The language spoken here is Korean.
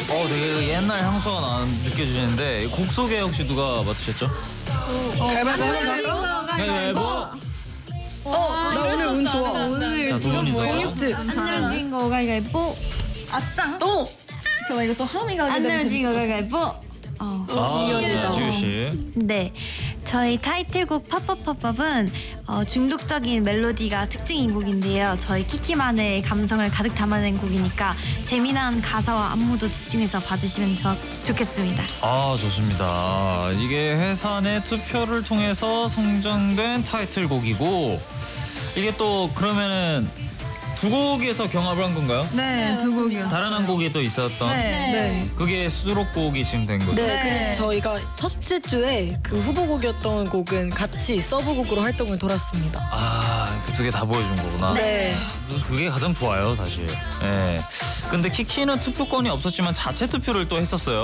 되게 옛날 향수가 느껴지는데 곡 소개 혹시 누가 맡으셨죠? 가위바위보. 나 오늘 운 좋아. 자, 두 분이서. 안 내려진 거 가위바위보. 아싸. 저 이거 또 하미가 안 내려진 거 가위바위보. 지우 씨. 네, 저희 타이틀곡 팝팝팝팝은 중독적인 멜로디가 특징인 곡인데요. 저희 키키만의 감성을 가득 담아낸 곡이니까 재미난 가사와 안무도 집중해서 봐주시면 좋겠습니다. 좋습니다. 이게 회사 내 투표를 통해서 선정된 타이틀곡이고 이게 또 그러면은 두 곡에서 경합을 한 건가요? 네, 두 곡이요. 다른 한 곡이 또 있었던 네. 그게 수록곡이 지금 된 거죠? 네, 그래서 저희가 첫째 주에 그 후보곡이었던 곡은 같이 서브곡으로 활동을 돌았습니다. 그 두 개 다 보여준 거구나. 네. 그게 가장 좋아요, 사실. 예. 근데 키키는 투표권이 없었지만 자체 투표를 또 했었어요.